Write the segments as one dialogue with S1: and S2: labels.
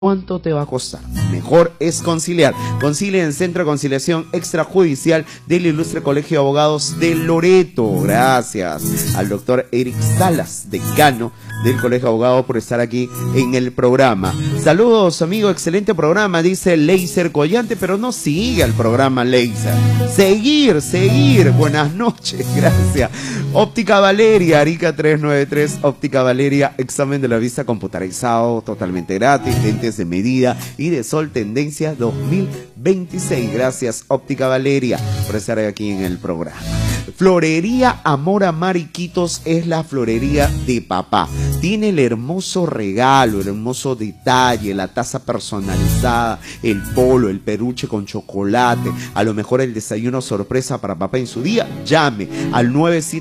S1: ¿Cuánto te va a costar? Mejor es conciliar. Concilia en Centro de Conciliación Extrajudicial del Ilustre Colegio de Abogados de Loreto. Gracias al doctor Eric Salas, decano del Colegio de Abogados, por estar aquí en el programa. Saludos, amigo, excelente programa, dice Leiser Collante, pero no sigue el programa Leiser. Seguir. Buenas noches, gracias. Óptica Valeria, Arica 393, Óptica Valeria, examen de la vista computarizado, totalmente gratis, lentes de medida y de sol tendencia 2026. Gracias, Óptica Valeria, por estar aquí en el programa. Florería Amor a Mariquitos es la florería de papá. Tiene el hermoso regalo, el hermoso detalle, la taza personalizada, el polo, el peluche con chocolate, a lo mejor el desayuno sorpresa para papá en su día. Llame al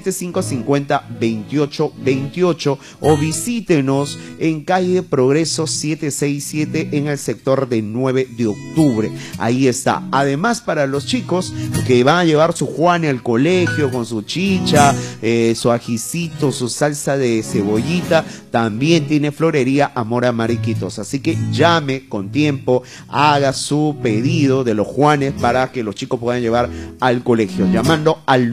S1: 975-50-2828 o visítenos en calle Progreso 767 en el sector de 9 de octubre. Ahí está. Además, para los chicos que van a llevar su Juane al colegio con su chicha, su ajicito, su salsa de cebollita, también tiene Florería Amor a Mariquitos. Así que llame con tiempo, haga su pedido de los Juanes para que los chicos puedan llevar al colegio, llamando al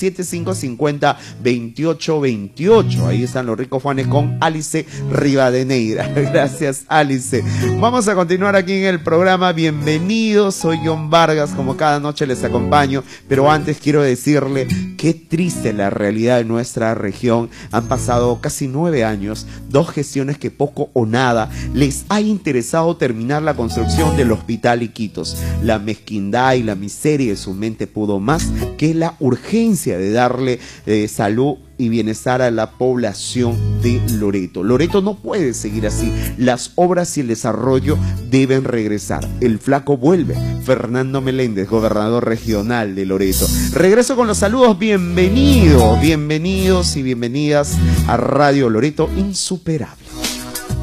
S1: 975-50-2828. Ahí están los ricos Juanes con Alice Rivadeneira. Gracias, Alice. Vamos a continuar aquí en el programa. Bienvenidos, soy John Vargas, como cada noche les acompaño, pero antes quiero decirle qué triste la realidad de nuestra región. Han pasado casi 9 años, 2 gestiones que poco o nada les ha interesado terminar la construcción del Hospital Iquitos. La mezquindad y la miseria de su mente pudo más que la urgencia de darle salud y bienestar a la población de Loreto. Loreto no puede seguir así. Las obras y el desarrollo deben regresar. El flaco vuelve. Fernando Meléndez, gobernador regional de Loreto. Regreso con los saludos. Bienvenidos y bienvenidas a Radio Loreto Insuperable.